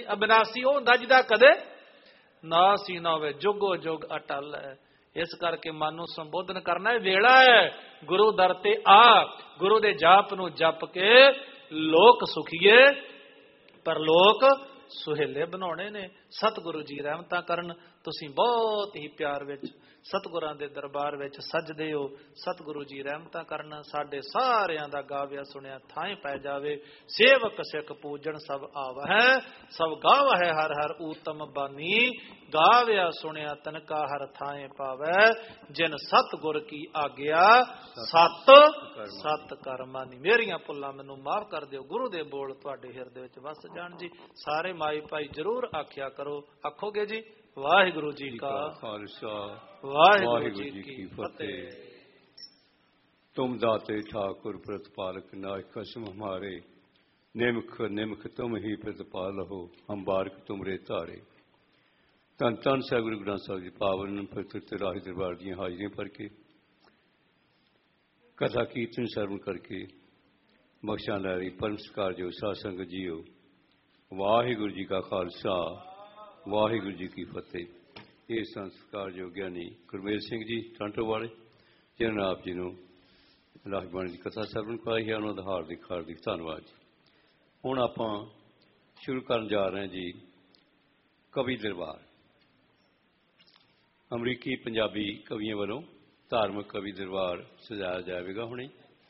ਅਬਿਨਾਸੀ ਉਹ ਹੁੰਦਾ ਜਿਹਦਾ ਕਦੇ ਨਾਸ ਹੀ ਨਾ ਹੋਵੇ, ਜੁਗੋ ਜੁਗ ਅਟਲ ਹੈ। ਇਸ ਕਰਕੇ ਮਨ ਨੂੰ ਸੰਬੋਧਨ ਕਰਨਾ ਇਹ ਵੇਲਾ ਹੈ, ਗੁਰੂ ਦਰ ਤੇ ਆ, ਗੁਰੂ ਦੇ ਜਾਪ ਨੂੰ ਜਪ ਕੇ ਲੋਕ ਸੁਖੀਏ ਪਰ ਲੋਕ ਸੁਹੇਲੇ ਬਣਾਉਣੇ ਨੇ। ਸਤਿਗੁਰੂ ਜੀ ਰਹਿਮਤਾਂ ਕਰਨ। ਤੁਸੀਂ ਬਹੁਤ ਹੀ ਪਿਆਰ ਵਿੱਚ ਸਤਿਗੁਰਾਂ ਦੇ ਦਰਬਾਰ ਵਿੱਚ ਸਜਦੇ ਹੋ। ਸਤਿਗੁਰੂ ਜੀ ਰਹਿਮਤਾਂ ਕਰਨ। ਸਾਡੇ ਸਾਰਿਆਂ ਦਾ ਗਾਵਿਆ ਸੁਣਿਆ ਥਾਂ ਪੈ ਜਾਵੇ। ਸੇਵਕ ਸਿੱਖ ਪੂਜਣ ਸਭ ਆਵਹਿ, ਸਭ ਗਾਵਹਿ ਹਰ ਹਰ ਊਤਮ ਬਾਨੀ। ਗਾਵਿਆ ਸੁਣਿਆ ਤਨਕਾ ਹਰ ਥਾਂ ਪਾਵੈ, ਜਿਨ ਸਤਿਗੁਰ ਕੀ ਆਗਿਆ ਸਤ ਸਤ ਕਰ ਮਾਨੀ। ਮੇਰੀਆਂ ਭੁੱਲਾਂ ਮੈਨੂੰ ਮਾਫ ਕਰ ਦਿਓ। ਗੁਰੂ ਦੇ ਬੋਲ ਤੁਹਾਡੇ ਹਿਰਦੇ ਵਿੱਚ ਵਸ ਜਾਣ ਜੀ। ਸਾਰੇ ਮਾਈ ਭਾਈ ਜ਼ਰੂਰ ਆਖਿਆ ਕਰੋ। ਆਖੋਗੇ ਜੀ? ਵਾਹਿਗੁਰੂ ਜੀ ਕਾ ਖਾਲਸਾ, ਵਾਹਿਗੁਰੂ ਜੀ ਕੀ ਫਤਿਹ। ਤੁਮ ਦਾਤੇ ਠਾकुर ਪ੍ਰਤਪਾਲਕ, ਨਾਇਕ ਕਸਮ ਹਮਾਰੇ। ਨਿਮਖ ਨਿਮਖ ਤੁਮ ਹੀ ਪ੍ਰਤਪਾਲ ਹੋ, ਹਮ ਬਾਰਕ ਤੁਮਰੇ ਧਾਰੇ। ਧੰਨ ਧੰਨ ਸਾਹਿਬ ਗੁਰੂ ਗ੍ਰੰਥ ਸਾਹਿਬ ਜੀ ਪਾਵਨ ਪਵਿੱਤਰ ਤੇ ਰਾਹੀ ਦਰਬਾਰ ਦੀਆਂ ਹਾਜ਼ਰੀਆਂ ਭਰ ਕੇ ਕਥਾ ਕੀਰਤਨ ਸਰਵਣ ਕਰਕੇ ਬਖਸ਼ਾਂ ਲੈ ਰਹੀ ਪਰਮ ਸਤਿਕਾਰਯੋਗ ਸਾਧ ਸੰਗਤ ਜੀਓ, ਵਾਹਿਗੁਰੂ ਜੀ ਕਾ ਖਾਲਸਾ, ਵਾਹਿਗੁਰੂ ਜੀ ਕੀ ਫਤਿਹ। ਇਹ ਸੰਸਕਾਰਯੋਗ ਗਿਆਨੀ ਗੁਰਮੇਲ ਸਿੰਘ ਜੀ ਟਾਂਟੋ ਵਾਲੇ, ਜਿਨ੍ਹਾਂ ਨੇ ਆਪ ਜੀ ਨੂੰ ਲਾਹ ਬਾਣੀ ਦੀ ਕਥਾ ਸਰਵਣ ਕਰਵਾਈ ਹੈ, ਉਹਨਾਂ ਦਾ ਹਾਰਦਿਕ ਹਾਰਦਿਕ ਧੰਨਵਾਦ ਜੀ। ਹੁਣ ਆਪਾਂ ਸ਼ੁਰੂ ਕਰਨ ਜਾ ਰਹੇ ਹਾਂ ਜੀ ਕਵੀ ਦਰਬਾਰ। ਅਮਰੀਕੀ ਪੰਜਾਬੀ ਕਵੀਆਂ ਵੱਲੋਂ ਧਾਰਮਿਕ ਕਵੀ ਦਰਬਾਰ ਸਜਾਇਆ ਜਾਵੇਗਾ ਹੁਣੇ।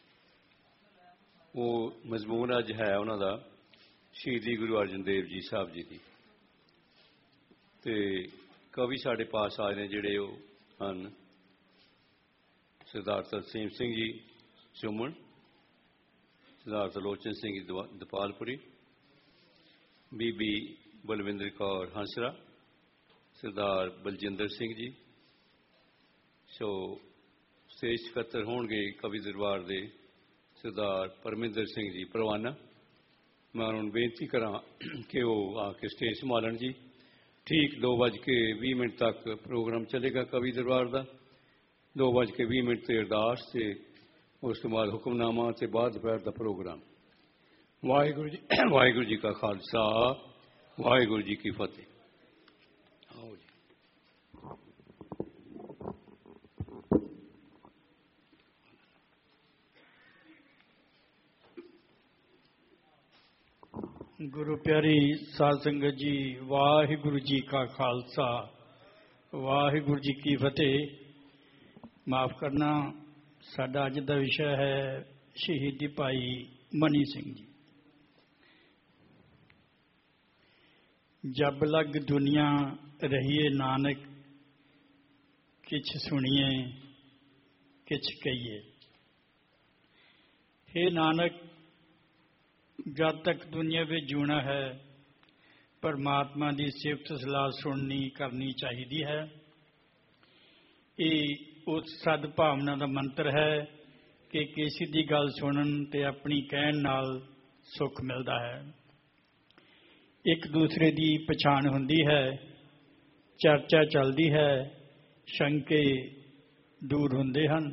ਉਹ ਮਜ਼ਮੂਨ ਅੱਜ ਹੈ ਉਹਨਾਂ ਦਾ ਸ਼ਹੀਦੀ ਗੁਰੂ ਅਰਜਨ ਦੇਵ ਜੀ ਸਾਹਿਬ ਜੀ ਦੀ। ਤੇ ਕਵੀ ਸਾਡੇ ਪਾਸ ਆਏ ਨੇ ਜਿਹੜੇ ਉਹ ਹਨ ਸਰਦਾਰ ਤਰਸੇਮ ਸਿੰਘ ਜੀ ਚੁੰਮਣ, ਸਰਦਾਰ ਤਰਲੋਚਨ ਸਿੰਘ ਜੀ ਦਪਾਲਪੁਰੀ, ਬੀਬੀ ਬਲਵਿੰਦਰ ਕੌਰ ਹੰਸਰਾ, ਸਰਦਾਰ ਬਲਜਿੰਦਰ ਸਿੰਘ ਜੀ। ਸੋ ਸਟੇਜ ਸਕੱਤਰ ਹੋਣਗੇ ਕਵੀ ਦਰਬਾਰ ਦੇ ਸਰਦਾਰ ਪਰਮਿੰਦਰ ਸਿੰਘ ਜੀ ਪਰਵਾਨਾ। ਮੈਂ ਉਹਨਾਂ ਨੂੰ ਬੇਨਤੀ ਕਰਾਂ ਕਿ ਉਹ ਆ ਕੇ ਸਟੇਜ ਸੰਭਾਲਣ ਜੀ। ਠੀਕ 2:20 ਤੱਕ ਪ੍ਰੋਗਰਾਮ ਚੱਲੇਗਾ ਕਵੀ ਦਰਬਾਰ ਦਾ। 2:20 ਤੇ ਅਰਦਾਸ ਤੇ ਉਸ ਤੋਂ ਬਾਅਦ ਹੁਕਮਨਾਮਾ ਤੇ ਬਾਅਦ ਦੁਪਹਿਰ ਦਾ ਪ੍ਰੋਗਰਾਮ। ਵਾਹਿਗੁਰੂ ਜੀ ਕਾ ਖਾਲਸਾ, ਵਾਹਿਗੁਰੂ ਜੀ ਕੀ ਫਤਿਹ। ਆਓ ਜੀ। ਗੁਰੂ ਪਿਆਰੀ ਸਾਧ ਸੰਗਤ ਜੀ, ਵਾਹਿਗੁਰੂ ਜੀ ਕਾ ਖਾਲਸਾ, ਵਾਹਿਗੁਰੂ ਜੀ ਕੀ ਫਤਿਹ। ਮਾਫ ਕਰਨਾ, ਸਾਡਾ ਅੱਜ ਦਾ ਵਿਸ਼ਾ ਹੈ ਸ਼ਹੀਦੀ ਭਾਈ ਮਨੀ ਸਿੰਘ ਜੀ। ਜਬ ਲਗ ਦੁਨੀਆ ਰਹੀਏ ਨਾਨਕ, ਕਿਛ ਸੁਣੀਏ ਕਿਛ ਕਹੀਏ। हे ਨਾਨਕ, ਜਦ ਤੱਕ ਦੁਨੀਆ ਵਿੱਚ ਜੂਣਾ ਹੈ ਪਰਮਾਤਮਾ ਦੀ ਸਿਫਤ ਸਲਾਹ ਸੁਣਨੀ ਕਰਨੀ ਚਾਹੀਦੀ ਹੈ। ਇਹ ਉਸ ਸਦਭਾਵਨਾ ਦਾ ਮੰਤਰ ਹੈ ਕਿ ਕਿਸੇ ਦੀ ਗੱਲ ਸੁਣਨ ਤੇ ਆਪਣੀ ਕਹਿਣ ਨਾਲ ਸੁੱਖ ਮਿਲਦਾ ਹੈ। ਇੱਕ ਦੂਸਰੇ ਦੀ ਪਛਾਣ ਹੁੰਦੀ ਹੈ, ਚਰਚਾ ਚੱਲਦੀ ਹੈ, ਸ਼ੰਕੇ ਦੂਰ ਹੁੰਦੇ ਹਨ।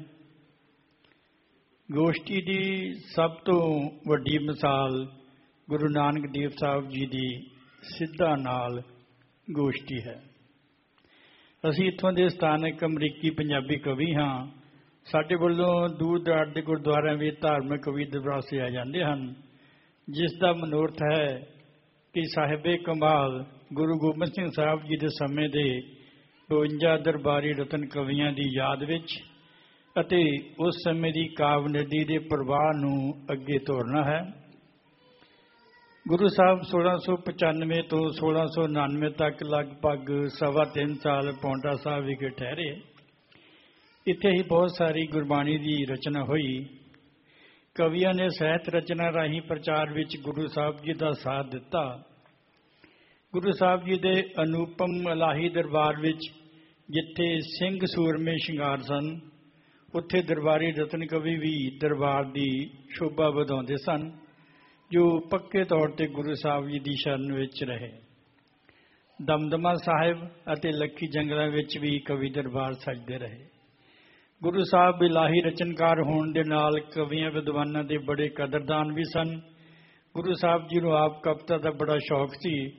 ਗੋਸ਼ਟੀ ਦੀ ਸਭ ਤੋਂ ਵੱਡੀ ਮਿਸਾਲ ਗੁਰੂ ਨਾਨਕ ਦੇਵ ਸਾਹਿਬ ਜੀ ਦੀ ਸਿੱਧਾ ਨਾਲ ਗੋਸ਼ਟੀ ਹੈ। ਅਸੀਂ ਇੱਥੋਂ ਦੇ ਸਥਾਨਕ ਅਮਰੀਕੀ ਪੰਜਾਬੀ ਕਵੀ ਹਾਂ। ਸਾਡੇ ਵੱਲੋਂ ਦੂਰ ਦਰਾਡੇ ਦੇ ਗੁਰਦੁਆਰਿਆਂ ਵਿੱਚ ਧਾਰਮਿਕ ਕਵੀ ਦਰਬਾਰ ਸਜਾਏ ਜਾਂਦੇ ਹਨ, ਜਿਸ ਦਾ ਮਨੋਰਥ ਹੈ ਕਿ ਸਾਹਿਬੇ ਕਮਾਲ ਗੁਰੂ ਗੋਬਿੰਦ ਸਿੰਘ ਸਾਹਿਬ ਜੀ ਦੇ ਸਮੇਂ ਦੇ 52 ਦਰਬਾਰੀ ਰਤਨ ਕਵੀਆਂ ਦੀ ਯਾਦ ਵਿੱਚ ਅਤੇ ਉਸ ਸਮੇਂ ਦੀ ਕਾਵਿ ਨਦੀ ਦੇ ਪ੍ਰਵਾਹ ਨੂੰ ਅੱਗੇ ਤੋਰਨਾ ਹੈ। ਗੁਰੂ ਸਾਹਿਬ 1695 ਤੋਂ 1699 ਤੱਕ ਲਗਭਗ 3.25 ਸਾਲ ਪੌਂਟਾ ਸਾਹਿਬ ਵਿਖੇ ਠਹਿਰੇ। ਇੱਥੇ ਹੀ ਬਹੁਤ ਸਾਰੀ ਗੁਰਬਾਣੀ ਦੀ ਰਚਨਾ ਹੋਈ। ਕਵੀਆਂ ਨੇ ਸਾਹਿਤ ਰਚਨਾ ਰਾਹੀਂ ਪ੍ਰਚਾਰ ਵਿੱਚ ਗੁਰੂ ਸਾਹਿਬ ਜੀ ਦਾ ਸਾਥ ਦਿੱਤਾ। ਗੁਰੂ ਸਾਹਿਬ ਜੀ ਦੇ ਅਨੂਪਮ ਇਲਾਹੀ ਦਰਬਾਰ ਵਿੱਚ ਜਿੱਥੇ ਸਿੰਘ ਸੂਰਮੇ ਸ਼ਿੰਗਾਰ ਸਨ, ਉੱਥੇ ਦਰਬਾਰੀ ਰਤਨ ਕਵੀ ਵੀ ਦਰਬਾਰ ਦੀ ਸ਼ੋਭਾ ਵਧਾਉਂਦੇ ਸਨ, ਜੋ ਪੱਕੇ ਤੌਰ ਤੇ ਗੁਰੂ ਸਾਹਿਬ ਜੀ ਦੀ ਸ਼ਰਨ ਵਿੱਚ ਰਹੇ। ਦਮਦਮਾ ਸਾਹਿਬ ਅਤੇ ਲੱਖੀ ਜੰਗਲਾਂ ਵਿੱਚ ਵੀ ਕਵੀ ਦਰਬਾਰ ਸਜਦੇ ਰਹੇ। ਗੁਰੂ ਸਾਹਿਬ ਇਲਾਹੀ ਰਚਨਕਾਰ ਹੋਣ ਦੇ ਨਾਲ ਕਵੀਆਂ ਵਿਦਵਾਨਾਂ ਦੇ ਬੜੇ ਕਦਰਦਾਨ ਵੀ ਸਨ। ਗੁਰੂ ਸਾਹਿਬ ਜੀ ਨੂੰ ਆਪ ਕਵਿਤਾ ਦਾ ਬੜਾ ਸ਼ੌਕ ਸੀ।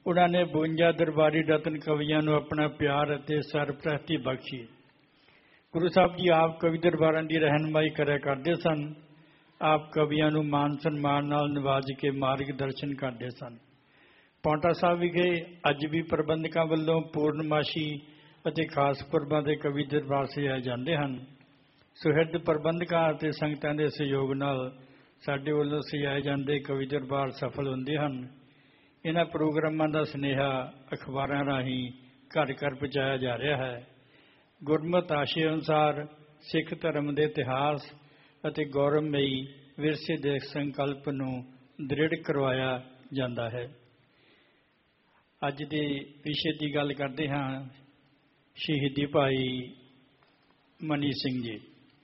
ਉਹਨਾਂ ਨੇ 52 ਦਰਬਾਰੀ ਰਤਨ ਕਵੀਆਂ ਨੂੰ ਆਪਣਾ ਪਿਆਰ ਅਤੇ ਸਰਪ੍ਰਸਤੀ ਬਖਸ਼ੀ। ਗੁਰੂ ਸਾਹਿਬ ਜੀ ਆਪ ਕਵੀ ਦਰਬਾਰਾਂ ਦੀ ਰਹਿਨੁਮਾਈ ਕਰਿਆ ਕਰਦੇ ਸਨ। ਆਪ ਕਵੀਆਂ ਨੂੰ ਮਾਨ ਸਨਮਾਨ ਨਾਲ ਨਿਵਾਜ ਕੇ ਮਾਰਗ ਦਰਸ਼ਨ ਕਰਦੇ ਸਨ। ਪਾਉਂਟਾ ਸਾਹਿਬ ਵਿਖੇ ਅੱਜ ਵੀ ਪ੍ਰਬੰਧਕਾਂ ਵੱਲੋਂ ਪੂਰਨਮਾਸ਼ੀ ਅਤੇ ਖਾਸ ਪੁਰਬਾਂ ਦੇ ਕਵੀ ਦਰਬਾਰ ਸਜਾਏ ਜਾਂਦੇ ਹਨ। ਸੁਹਿਰਦ ਪ੍ਰਬੰਧਕਾਂ ਅਤੇ ਸੰਗਤਾਂ ਦੇ ਸਹਿਯੋਗ ਨਾਲ ਸਾਡੇ ਵੱਲੋਂ ਸਜਾਏ ਜਾਂਦੇ ਕਵੀ ਦਰਬਾਰ ਸਫਲ ਹੁੰਦੇ ਹਨ। ਇਹਨਾਂ ਪ੍ਰੋਗਰਾਮਾਂ ਦਾ ਸੁਨੇਹਾ ਅਖਬਾਰਾਂ ਰਾਹੀਂ ਘਰ ਘਰ ਪਹੁੰਚਾਇਆ ਜਾ ਰਿਹਾ ਹੈ। ਗੁਰਮਤਿ ਆਸ਼ੇ ਅਨੁਸਾਰ ਸਿੱਖ ਧਰਮ ਦੇ ਇਤਿਹਾਸ ਅਤੇ ਗੌਰਵਮਈ ਵਿਰਸੇ ਦੇ ਸੰਕਲਪ ਨੂੰ ਦ੍ਰਿੜ ਕਰਵਾਇਆ ਜਾਂਦਾ ਹੈ। ਅੱਜ ਦੇ ਵਿਸ਼ੇ ਦੀ ਗੱਲ ਕਰਦੇ ਹਾਂ। ਸ਼ਹੀਦੀ ਭਾਈ ਮਨੀ ਸਿੰਘ ਜੀ।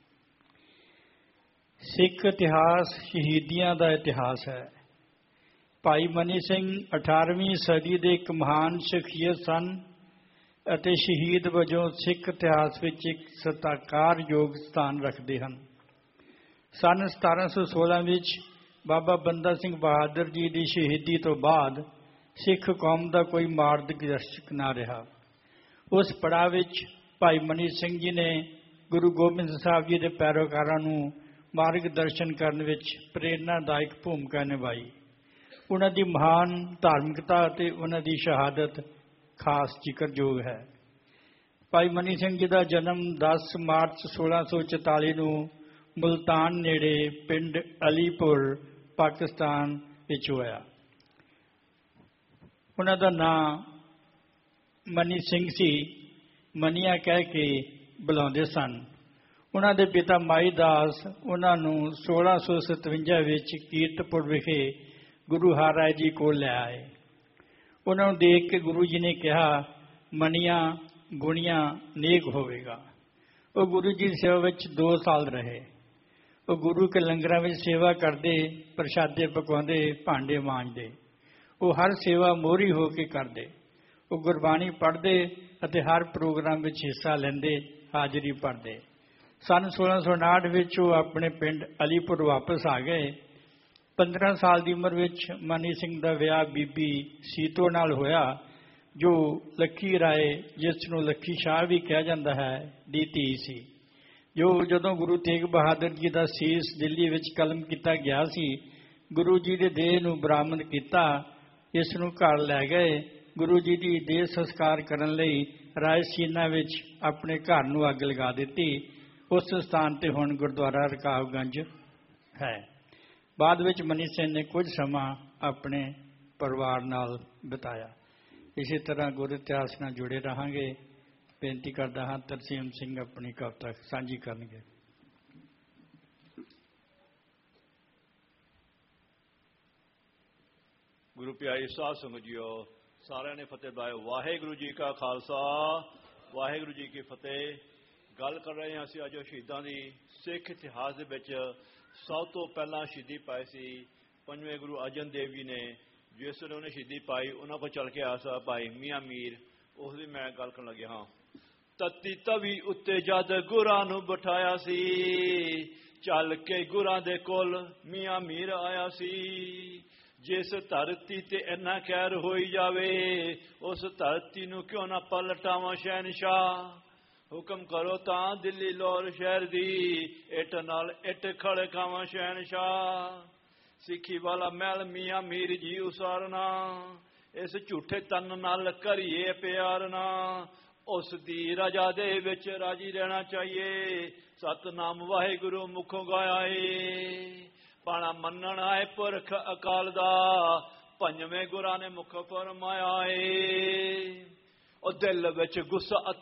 ਸਿੱਖ ਇਤਿਹਾਸ ਸ਼ਹੀਦੀਆਂ ਦਾ ਇਤਿਹਾਸ ਹੈ। ਭਾਈ ਮਨੀ ਸਿੰਘ 18ਵੀਂ ਸਦੀ ਦੇ ਇੱਕ ਮਹਾਨ ਸ਼ਖਸੀਅਤ ਸਨ ਅਤੇ ਸ਼ਹੀਦ ਵਜੋਂ ਸਿੱਖ ਇਤਿਹਾਸ ਵਿੱਚ ਇੱਕ ਸਤਿਕਾਰਯੋਗ ਸਥਾਨ ਰੱਖਦੇ ਹਨ। ਸੰਨ 1716 ਵਿੱਚ ਬਾਬਾ ਬੰਦਾ ਸਿੰਘ ਬਹਾਦਰ ਜੀ ਦੀ ਸ਼ਹੀਦੀ ਤੋਂ ਬਾਅਦ ਸਿੱਖ ਕੌਮ ਦਾ ਕੋਈ ਮਾਰਗਦਰਸ਼ਕ ਨਾ ਰਿਹਾ। ਉਸ ਪੜਾਅ ਵਿੱਚ ਭਾਈ ਮਨੀ ਸਿੰਘ ਜੀ ਨੇ ਗੁਰੂ ਗੋਬਿੰਦ ਸਾਹਿਬ ਜੀ ਦੇ ਪੈਰੋਕਾਰਾਂ ਨੂੰ ਮਾਰਗਦਰਸ਼ਨ ਕਰਨ ਵਿੱਚ ਪ੍ਰੇਰਨਾਦਾਇਕ ਭੂਮਿਕਾ ਨਿਭਾਈ। ਉਹਨਾਂ ਦੀ ਮਹਾਨ ਧਾਰਮਿਕਤਾ ਅਤੇ ਉਹਨਾਂ ਦੀ ਸ਼ਹਾਦਤ ਖਾਸ ਜ਼ਿਕਰਯੋਗ ਹੈ। ਭਾਈ ਮਨੀ ਸਿੰਘ ਜੀ ਦਾ ਜਨਮ 10 ਮਾਰਚ 1644 ਨੂੰ ਮੁਲਤਾਨ ਨੇੜੇ ਪਿੰਡ ਅਲੀਪੁਰ ਪਾਕਿਸਤਾਨ ਵਿੱਚ ਹੋਇਆ। ਉਹਨਾਂ ਦਾ ਨਾਂ ਮਨੀ ਸਿੰਘ ਸੀ। ਮਨੀਆ ਕਹਿ ਕੇ ਬੁਲਾਉਂਦੇ ਸਨ। ਉਹਨਾਂ ਦੇ ਪਿਤਾ ਮਾਈ ਦਾਸ ਉਹਨਾਂ ਨੂੰ 1657 ਵਿੱਚ ਕੀਰਤਪੁਰ ਵਿਖੇ ਗੁਰੂ ਹਰਿਰਾਏ ਜੀ ਕੋਲ ਲੈ ਆਏ। ਉਹਨਾਂ ਨੂੰ ਦੇਖ ਕੇ ਗੁਰੂ ਜੀ ਨੇ ਕਿਹਾ, ਮਨੀਆ ਗੁਣੀਆਂ ਨੇਕ ਹੋਵੇਗਾ। ਉਹ ਗੁਰੂ ਜੀ ਦੀ ਸੇਵਾ ਵਿੱਚ 2 ਸਾਲ ਰਹੇ। ਉਹ ਗੁਰੂ ਕੇ ਲੰਗਰਾਂ ਵਿੱਚ ਸੇਵਾ ਕਰਦੇ, ਪ੍ਰਸ਼ਾਦੇ ਪਕਾਉਂਦੇ, ਭਾਂਡੇ ਮਾਂਜਦੇ। ਉਹ ਹਰ ਸੇਵਾ ਮੋਹਰੀ ਹੋ ਕੇ ਕਰਦੇ। ਉਹ ਗੁਰਬਾਣੀ ਪੜ੍ਹਦੇ ਅਤੇ ਹਰ ਪ੍ਰੋਗਰਾਮ ਵਿੱਚ ਹਿੱਸਾ ਲੈਂਦੇ, ਹਾਜ਼ਰੀ ਭਰਦੇ। ਸੰਨ 1659 ਵਿੱਚ ਉਹ ਆਪਣੇ ਪਿੰਡ ਅਲੀਪੁਰ ਵਾਪਸ ਆ ਗਏ। 15 ਸਾਲ ਦੀ ਉਮਰ ਵਿੱਚ ਮਨੀ ਸਿੰਘ ਦਾ ਵਿਆਹ ਬੀਬੀ ਸੀਤੋ ਨਾਲ ਹੋਇਆ, ਜੋ ਲੱਖੀ ਰਾਏ, ਜਿਸ ਨੂੰ ਲੱਖੀ ਸ਼ਾਹ ਵੀ ਕਿਹਾ ਜਾਂਦਾ ਹੈ, ਦੀ ਧੀ ਸੀ। ਜਦੋਂ ਗੁਰੂ ਤੇਗ ਬਹਾਦਰ ਜੀ ਦਾ ਸੀਸ ਦਿੱਲੀ ਵਿੱਚ ਕਲਮ ਕੀਤਾ ਗਿਆ ਸੀ, ਗੁਰੂ ਜੀ ਦੇ ਦੇਹ ਨੂੰ ਬਰਾਮਦ ਕੀਤਾ। ਇਸ ਨੂੰ ਘਰ ਲੈ ਗਏ। ਗੁਰੂ ਜੀ ਦੀ ਦੇਹ ਸੰਸਕਾਰ ਕਰਨ ਲਈ ਰਾਇਸੀਨਾ ਵਿੱਚ ਆਪਣੇ ਘਰ ਨੂੰ ਅੱਗ ਲਗਾ ਦਿੱਤੀ। ਉਸ ਸਥਾਨ ਤੇ ਹੁਣ ਗੁਰਦੁਆਰਾ ਰਕਾਬਗੰਜ ਹੈ। ਬਾਅਦ ਵਿੱਚ ਮਨੀ ਸਿੰਘ ਨੇ ਕੁਝ ਸਮਾਂ ਆਪਣੇ ਪਰਿਵਾਰ ਨਾਲ ਬਿਤਾਇਆ। ਇਸੇ ਤਰ੍ਹਾਂ ਗੁਰ ਇਤਿਹਾਸ ਨਾਲ ਜੁੜੇ ਰਹਾਂਗੇ। ਬੇਨਤੀ ਕਰਦਾ ਹਾਂ ਤਰਸੀਮ ਸਿੰਘ ਆਪਣੀ ਕਵਿਤਾ ਸਾਂਝੀ ਕਰਨਗੇ। ਗੁਰੂ ਪਿਆਰੀ ਸਾਧ ਸੰਗਤ ਜੀਓ, ਸਾਰਿਆਂ ਨੇ ਫਤਿਹ ਬੁਲਾਇਓ। ਵਾਹਿਗੁਰੂ ਜੀ ਕਾ ਖਾਲਸਾ, ਵਾਹਿਗੁਰੂ ਜੀ ਕੀ ਫਤਿਹ। ਗੱਲ ਕਰ ਰਹੇ ਹਾਂ ਅਸੀਂ ਅੱਜ ਸ਼ਹੀਦਾਂ ਦੀ। ਸਿੱਖ ਇਤਿਹਾਸ ਦੇ ਵਿੱਚ ਸਭ ਤੋਂ ਪਹਿਲਾਂ ਸ਼ਹੀਦੀ ਪਾਈ ਸੀ 5ਵੇਂ ਗੁਰੂ ਅਰਜਨ ਦੇਵ ਜੀ ਨੇ। ਜਿਸ ਵੇਲੇ ਉਹਨੇ ਸ਼ਹੀਦੀ ਪਾਈ, ਉਹਨਾਂ ਕੋਲ ਚੱਲ ਕੇ ਆਇਆ ਸੀ ਭਾਈ ਮੀਆਂ ਮੀਰ। ਉਸ ਦੀ ਮੈਂ ਗੱਲ ਕਰਨ ਲੱਗਿਆ ਹਾਂ। ਤਤੀ ਤਵੀ ਉੱਤੇ ਜਦ ਗੁਰਾਂ ਨੂੰ ਬਿਠਾਇਆ ਸੀ, ਚੱਲ ਕੇ ਗੁਰਾਂ ਦੇ ਕੋਲ ਮੀਆਂ ਮੀਰ ਆਇਆ ਸੀ। ਜਿਸ ਧਰਤੀ ਤੇ ਇੰਨਾ ਖੈਰ ਹੋਈ ਜਾਵੇ, ਉਸ ਧਰਤੀ ਨੂੰ ਕਿਉਂ ਨਾ ਪਲਟਾਵਾਂ ਸ਼ਹਿਨਸ਼ਾਹ। ਹੁਕਮ ਕਰੋ ਤਾਂ ਦਿੱਲੀ ਲਾਹੌਰ ਸ਼ਹਿਰ ਦੀ, ਇੱਟ ਨਾਲ ਇੱਟ ਖੜਕਾਵਾਂ ਸ਼ਹਿਨਸ਼ਾਹ। ਸਿੱਖੀ ਵਾਲਾ ਮਹਿਲ ਮੀਆਂ ਮੀਰ ਜੀ ਉਸਾਰਨਾ, ਇਸ ਝੂਠੇ ਤਨ ਨਾਲ ਕਰੀਏ ਪਿਆਰ ਨਾ। ਉਸ ਦੀ ਰਜਾ ਦੇ ਵਿੱਚ ਰਾਜੀ ਰਹਿਣਾ ਚਾਹੀਏ, ਸਤਨਾਮ ਵਾਹਿਗੁਰੂ ਮੁਖੋਂ ਗਾਇਆ ਏ। ਪਾਣਾ ਮੰਨਣ ਆਏ ਪੁਰਖ ਅਕਾਲ ਦਾ, 5ਵੇਂ ਗੁਰਾਂ ਨੇ ਮੁਖ ਫਰਮਾਇਆ ਏ। ਉਹ ਦਿਲ ਵਿੱਚ ਗੁੱਸਾ